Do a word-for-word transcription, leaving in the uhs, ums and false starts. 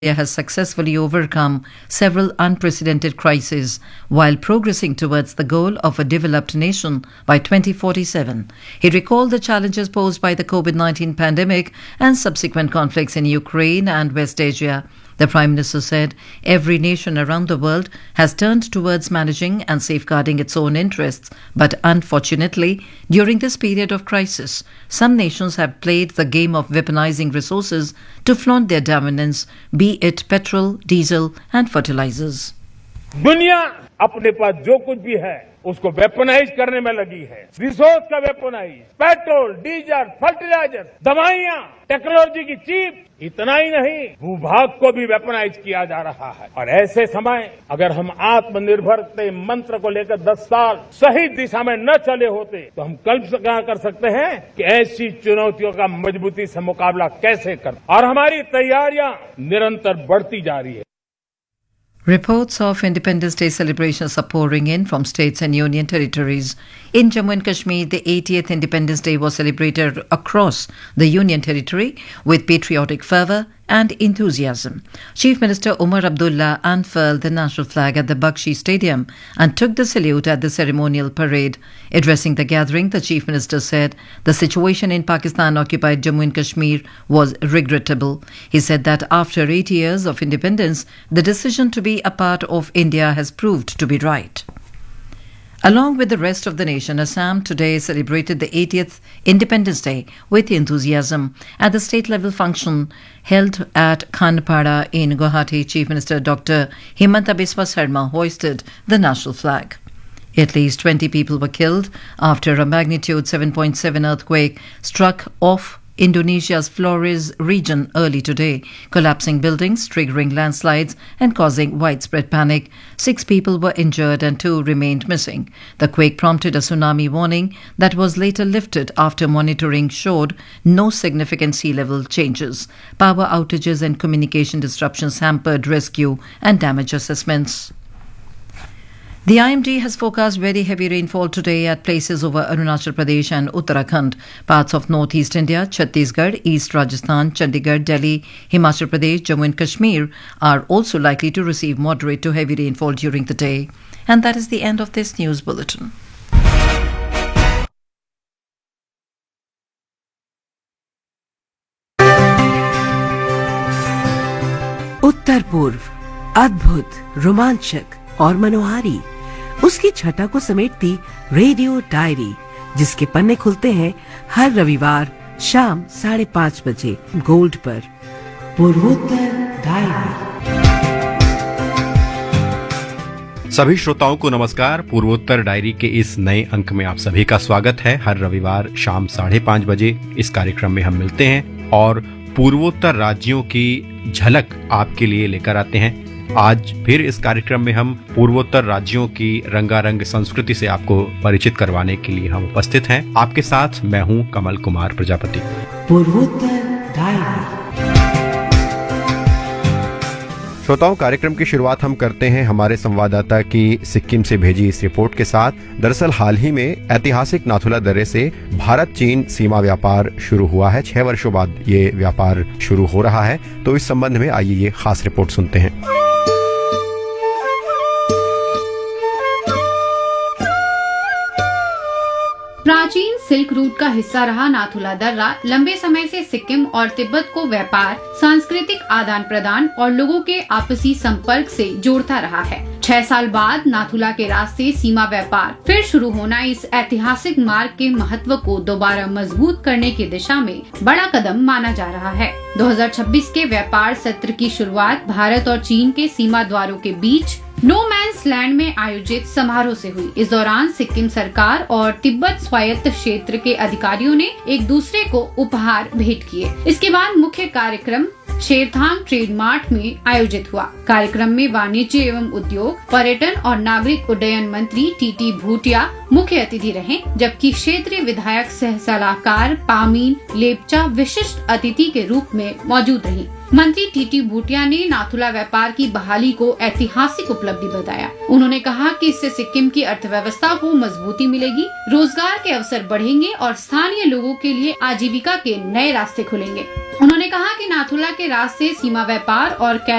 India has successfully overcome several unprecedented crises while progressing towards the goal of a developed nation by twenty forty-seven. He recalled the challenges posed by the COVID nineteen pandemic and subsequent conflicts in Ukraine and West Asia. The Prime Minister said every nation around the world has turned towards managing and safeguarding its own interests, but unfortunately, during this period of crisis, some nations have played the game of weaponizing resources to flaunt their dominance, be it petrol, diesel and fertilizers. दुनिया अपने पास जो कुछ भी है उसको weaponise करने में लगी है। रिसोर्स का वेपनाइज, पेट्रोल, डीजल, फर्टिलाइजर, दवाइयां, टेक्नोलॉजी की चीप, इतना ही नहीं भूभाग को भी वेपनाइज किया जा रहा है। और ऐसे समय अगर हम आत्मनिर्भर के मंत्र को लेकर दस साल सही दिशा में न चले होते तो हम कल्पना कर सकते हैं कि ऐसी चुनौतियों का मजबूती से मुकाबला कैसे करें। और हमारी तैयारियां निरंतर बढ़ती जा रही है। Reports of Independence Day celebrations are pouring in from states and union territories. In Jammu and Kashmir, the eightieth Independence Day was celebrated across the union territory with patriotic fervour and enthusiasm. Chief Minister Umar Abdullah unfurled the national flag at the Bakshi Stadium and took the salute at the ceremonial parade. Addressing the gathering, the Chief Minister said the situation in Pakistan-occupied Jammu and Kashmir was regrettable. He said that after eight years of independence, the decision to be a part of India has proved to be right. Along with the rest of the nation, Assam today celebrated the eightieth Independence Day with enthusiasm. At the state-level function held at Khanpada in Guwahati, Chief Minister Doctor Himanta Biswa Sarma hoisted the national flag. At least twenty people were killed after a magnitude seven point seven earthquake struck off Indonesia's Flores region early today, collapsing buildings, triggering landslides and causing widespread panic. Six people were injured and two remained missing. The quake prompted a tsunami warning that was later lifted after monitoring showed no significant sea level changes. Power outages and communication disruptions hampered rescue and damage assessments. The I M D has forecast very heavy rainfall today at places over Arunachal Pradesh and Uttarakhand. Parts of northeast India, Chhattisgarh, East Rajasthan, Chandigarh, Delhi, Himachal Pradesh, Jammu and Kashmir are also likely to receive moderate to heavy rainfall during the day. And that is the end of this news bulletin. उत्तर पूर्व अद्भुत, रोमांचक और मनोहारी, उसकी छटा को समेटती radio diary, जिसके पन्ने खुलते हैं हर रविवार शाम साढ़े पाँच बजे गोल्ड पर। पूर्वोत्तर डायरी। सभी श्रोताओं को नमस्कार। पूर्वोत्तर डायरी के इस नए अंक में आप सभी का स्वागत है। हर रविवार शाम साढ़े पाँच बजे इस कार्यक्रम में हम मिलते हैं और पूर्वोत्तर राज्यों की झलक आपके लिए लेकर आते हैं। आज फिर इस कार्यक्रम में हम पूर्वोत्तर राज्यों की रंगारंग संस्कृति से आपको परिचित करवाने के लिए हम उपस्थित हैं। आपके साथ मैं हूं कमल कुमार प्रजापति। पूर्वोत्तर डायरी। श्रोताओं, कार्यक्रम की शुरुआत हम करते हैं हमारे संवाददाता की सिक्किम से भेजी इस रिपोर्ट के साथ। दरअसल हाल ही में ऐतिहासिक नाथुला दर्रे से भारत चीन सीमा व्यापार शुरू हुआ है। छह वर्षों बाद ये व्यापार शुरू हो रहा है, तो इस संबंध में आइए ये खास रिपोर्ट सुनते हैं। प्राचीन सिल्क रूट का हिस्सा रहा नाथुला दर्रा लंबे समय से सिक्किम और तिब्बत को व्यापार, सांस्कृतिक आदान प्रदान और लोगों के आपसी संपर्क से जोड़ता रहा है। छह साल बाद नाथुला के रास्ते सीमा व्यापार फिर शुरू होना इस ऐतिहासिक मार्ग के महत्व को दोबारा मजबूत करने की दिशा में बड़ा कदम माना जा रहा है। दो हज़ार छब्बीस के व्यापार सत्र की शुरुआत भारत और चीन के सीमा द्वारों के बीच नो मैंस लैंड में आयोजित समारोह से हुई। इस दौरान सिक्किम सरकार और तिब्बत स्वायत्त क्षेत्र के अधिकारियों ने एक दूसरे को उपहार भेंट किए। इसके बाद मुख्य कार्यक्रम शेरथांग ट्रेड मार्ट में आयोजित हुआ। कार्यक्रम में वाणिज्य एवं उद्योग, पर्यटन और नागरिक उड्डयन मंत्री टीटी भूटिया मुख्य अतिथि रहे, जबकि क्षेत्रीय विधायक सह सलाहकार पामीन लेपचा विशिष्ट अतिथि के रूप में मौजूद रही। मंत्री टीटी भूटिया ने नाथुला व्यापार की बहाली को ऐतिहासिक उपलब्धि बताया। उन्होंने कहा कि इससे सिक्किम की अर्थव्यवस्था को मजबूती मिलेगी, रोजगार के अवसर बढ़ेंगे और स्थानीय लोगों के लिए आजीविका के नए रास्ते खुलेंगे। उन्होंने कहा कि नाथुला के रास्ते सीमा व्यापार और